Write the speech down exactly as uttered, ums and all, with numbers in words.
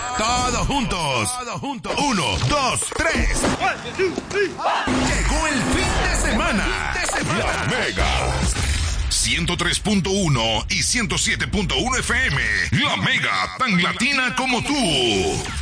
Todos juntos. Todos juntos. Uno, dos, tres. Llegó el fin de semana. La Mega. ciento tres punto uno y ciento siete punto uno F M. La Mega, tan latina como tú.